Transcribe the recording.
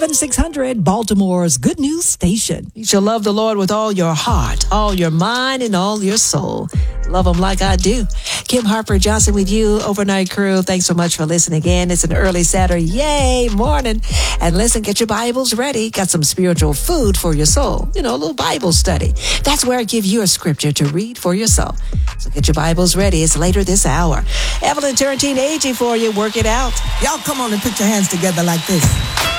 AM 600, Baltimore's Good News Station. You shall love the Lord with all your heart, all your mind, and all your soul. Love him like I do. Kim Harper Johnson with you, Overnight Crew. Thanks so much for listening again. It's an early Saturday morning. And listen, get your Bibles ready. Got some spiritual food for your soul. You know, a little Bible study. That's where I give you a scripture to read for your soul. So get your Bibles ready. It's later this hour. Evelyn Turrentine Agee for you. Work it out. Y'all come on and put your hands together like this.